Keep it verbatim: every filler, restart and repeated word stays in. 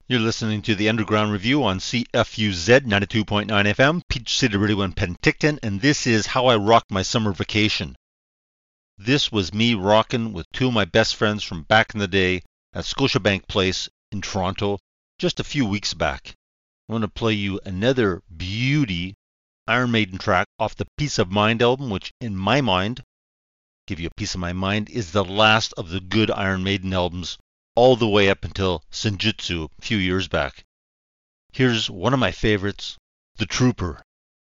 You're listening to the Underground Review on C F U Z ninety-two point nine F M, Peach City Radio in Penticton, and this is How I Rocked My Summer Vacation. This was me rocking with two of my best friends from back in the day at Scotiabank Place in Toronto just a few weeks back. I want to play you another beauty Iron Maiden track off the Peace of Mind album, which in my mind, give you a piece of my mind, is the last of the good Iron Maiden albums all the way up until Senjutsu a few years back. Here's one of my favorites, The Trooper.